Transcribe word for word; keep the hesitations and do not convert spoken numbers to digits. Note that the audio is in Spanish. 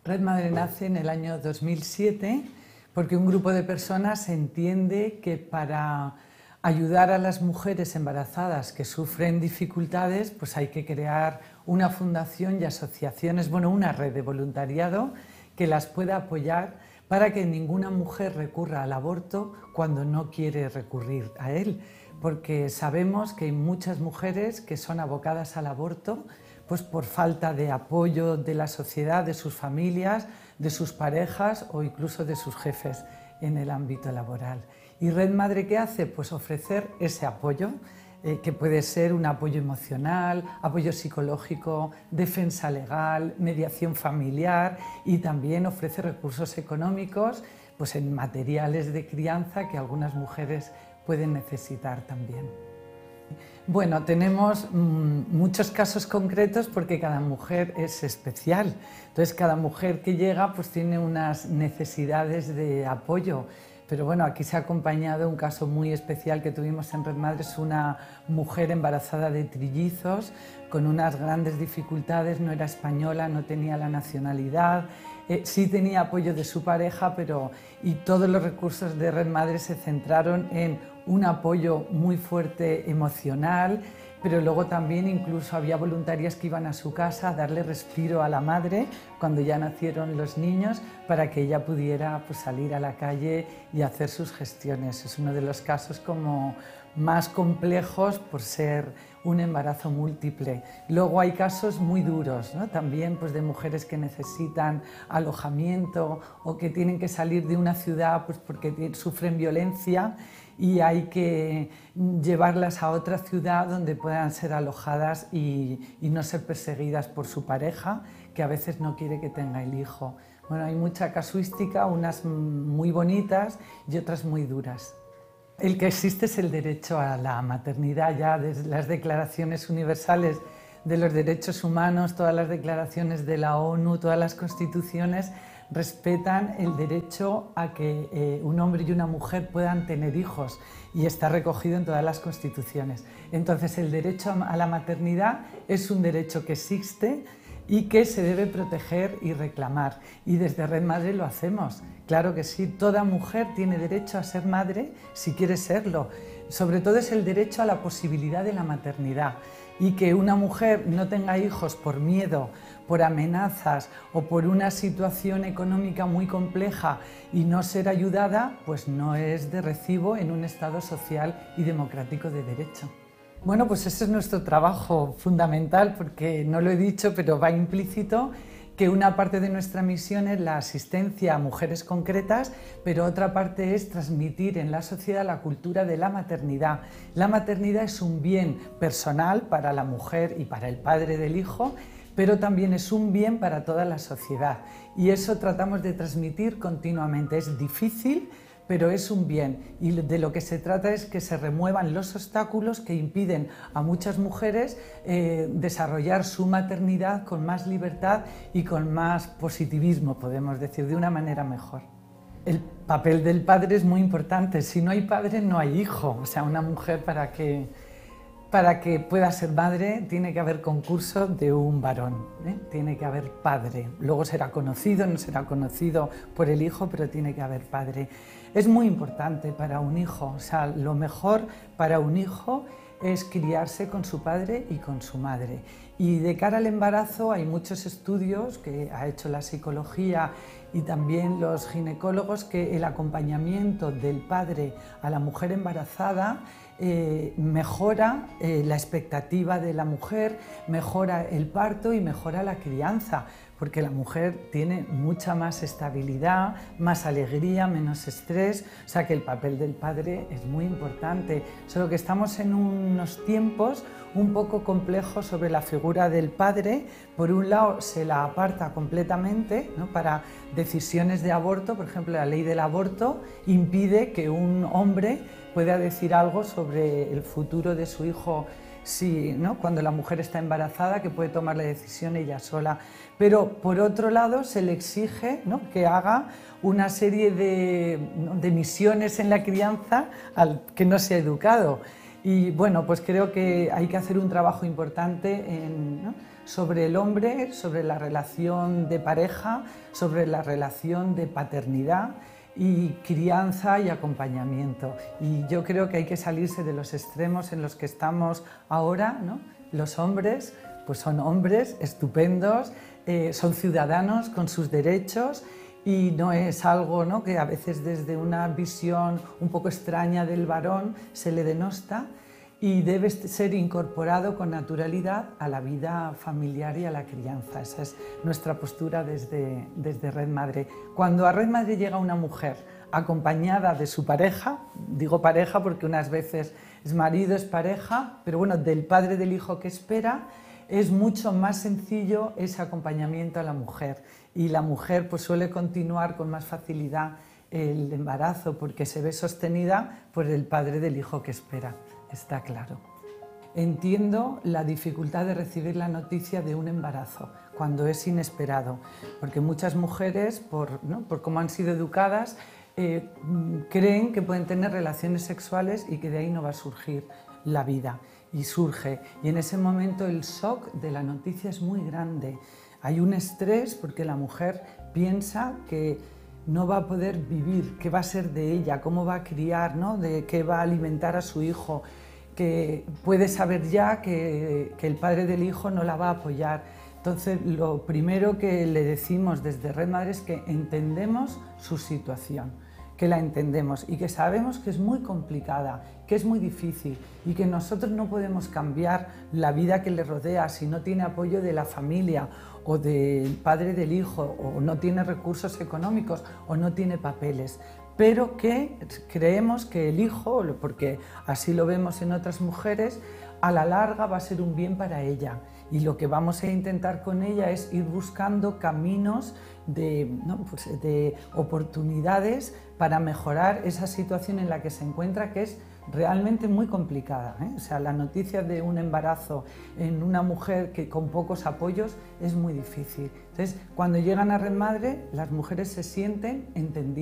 Red Madre nace en el año dos mil siete porque un grupo de personas entiende que para ayudar a las mujeres embarazadas que sufren dificultades, pues hay que crear una fundación y asociaciones, bueno, una red de voluntariado que las pueda apoyar para que ninguna mujer recurra al aborto cuando no quiere recurrir a él, porque sabemos que hay muchas mujeres que son abocadas al aborto pues por falta de apoyo de la sociedad, de sus familias, de sus parejas o incluso de sus jefes en el ámbito laboral. ¿Y Red Madre qué hace? Pues ofrecer ese apoyo, eh, que puede ser un apoyo emocional, apoyo psicológico, defensa legal, mediación familiar, y también ofrece recursos económicos pues en materiales de crianza que algunas mujeres pueden necesitar también. Bueno, tenemos mmm, muchos casos concretos porque cada mujer es especial. Entonces, cada mujer que llega pues tiene unas necesidades de apoyo. Pero bueno, aquí se ha acompañado un caso muy especial que tuvimos en Red Madre. Es una mujer embarazada de trillizos con unas grandes dificultades, no era española, no tenía la nacionalidad, eh, sí tenía apoyo de su pareja, pero y todos los recursos de Red Madre se centraron en un apoyo muy fuerte emocional, pero luego también incluso había voluntarias que iban a su casa a darle respiro a la madre cuando ya nacieron los niños para que ella pudiera pues, salir a la calle y hacer sus gestiones. Es uno de los casos como más complejos por ser un embarazo múltiple. Luego hay casos muy duros, ¿no? También pues, de mujeres que necesitan alojamiento o que tienen que salir de una ciudad pues, porque sufren violencia y hay que llevarlas a otra ciudad donde puedan ser alojadas y, y no ser perseguidas por su pareja, que a veces no quiere que tenga el hijo. Bueno, hay mucha casuística, unas muy bonitas y otras muy duras. El que existe es el derecho a la maternidad, ya desde las declaraciones universales de los derechos humanos, todas las declaraciones de la ONU, todas las constituciones respetan el derecho a que eh, un hombre y una mujer puedan tener hijos y está recogido en todas las constituciones. Entonces el derecho a la maternidad es un derecho que existe y que se debe proteger y reclamar. Y desde Red Madre lo hacemos. Claro que sí, toda mujer tiene derecho a ser madre si quiere serlo. Sobre todo es el derecho a la posibilidad de la maternidad. Y que una mujer no tenga hijos por miedo, por amenazas o por una situación económica muy compleja y no ser ayudada, pues no es de recibo en un Estado social y democrático de derecho. Bueno, pues ese es nuestro trabajo fundamental, porque no lo he dicho, pero va implícito que una parte de nuestra misión es la asistencia a mujeres concretas, pero otra parte es transmitir en la sociedad la cultura de la maternidad. La maternidad es un bien personal para la mujer y para el padre del hijo, pero también es un bien para toda la sociedad. Y eso tratamos de transmitir continuamente. Es difícil, pero es un bien, y de lo que se trata es que se remuevan los obstáculos que impiden a muchas mujeres eh, desarrollar su maternidad con más libertad y con más positivismo, podemos decir, de una manera mejor. El papel del padre es muy importante. Si no hay padre, no hay hijo. O sea, una mujer para que, para que pueda ser madre tiene que haber concurso de un varón, ¿eh? Tiene que haber padre. Luego será conocido, no será conocido por el hijo, pero tiene que haber padre. Es muy importante para un hijo. O sea, lo mejor para un hijo es criarse con su padre y con su madre. Y de cara al embarazo hay muchos estudios que ha hecho la psicología y también los ginecólogos que el acompañamiento del padre a la mujer embarazada eh, mejora eh, la expectativa de la mujer, mejora el parto y mejora la crianza, porque la mujer tiene mucha más estabilidad, más alegría, menos estrés, o sea que el papel del padre es muy importante. Solo que estamos en unos tiempos un poco complejos sobre la figura del padre. Por un lado se la aparta completamente, ¿no? Para decisiones de aborto, por ejemplo la ley del aborto impide que un hombre pueda decir algo sobre el futuro de su hijo. Sí, ¿no? Cuando la mujer está embarazada, que puede tomar la decisión ella sola. Pero por otro lado se le exige, ¿no? Que haga una serie de, ¿no? de misiones en la crianza al que no se ha educado. Y bueno, pues creo que hay que hacer un trabajo importante en, ¿no? sobre el hombre, sobre la relación de pareja, sobre la relación de paternidad y crianza y acompañamiento. Y yo creo que hay que salirse de los extremos en los que estamos ahora, ¿no? Los hombres pues son hombres estupendos, eh, son ciudadanos con sus derechos y no es algo, ¿no?, que a veces desde una visión un poco extraña del varón se le denosta, y debe ser incorporado con naturalidad a la vida familiar y a la crianza. Esa es nuestra postura desde, desde Red Madre. Cuando a Red Madre llega una mujer acompañada de su pareja, digo pareja porque unas veces es marido, es pareja, pero bueno, del padre del hijo que espera, es mucho más sencillo ese acompañamiento a la mujer, y la mujer pues suele continuar con más facilidad el embarazo porque se ve sostenida por el padre del hijo que espera, está claro. Entiendo la dificultad de recibir la noticia de un embarazo cuando es inesperado, porque muchas mujeres, por, ¿no?, por cómo han sido educadas, eh, creen que pueden tener relaciones sexuales y que de ahí no va a surgir la vida, y surge, y en ese momento el shock de la noticia es muy grande. Hay un estrés porque la mujer piensa que no va a poder vivir, qué va a ser de ella, cómo va a criar, ¿no?, de qué va a alimentar a su hijo, que puede saber ya que, que el padre del hijo no la va a apoyar. Entonces, lo primero que le decimos desde Red Madre es que entendemos su situación, que la entendemos y que sabemos que es muy complicada, que es muy difícil y que nosotros no podemos cambiar la vida que le rodea si no tiene apoyo de la familia o del padre del hijo, o no tiene recursos económicos o no tiene papeles, pero que creemos que el hijo, porque así lo vemos en otras mujeres, a la larga va a ser un bien para ella, y lo que vamos a intentar con ella es ir buscando caminos de, ¿no?, pues de oportunidades para mejorar esa situación en la que se encuentra, que es realmente muy complicada, ¿eh? O sea, la noticia de un embarazo en una mujer que con pocos apoyos es muy difícil. Entonces, cuando llegan a Red Madre, las mujeres se sienten entendidas.